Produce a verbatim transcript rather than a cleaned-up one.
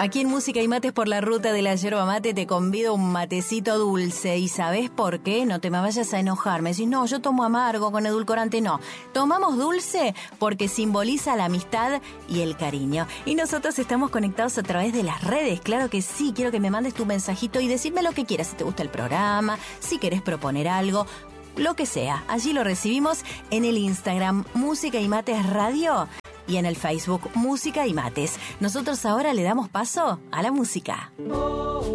Aquí en Música y Mates por la ruta de la yerba mate te convido a un matecito dulce. ¿Y sabés por qué? No te me vayas a enojar. Me decís, no, yo tomo amargo con edulcorante. No, tomamos dulce porque simboliza la amistad y el cariño. Y nosotros estamos conectados a través de las redes. Claro que sí, quiero que me mandes tu mensajito y decirme lo que quieras. Si te gusta el programa, si querés proponer algo, lo que sea. Allí lo recibimos en el Instagram Música y Mates Radio y en el Facebook Música y Mates. Nosotros ahora le damos paso a la música.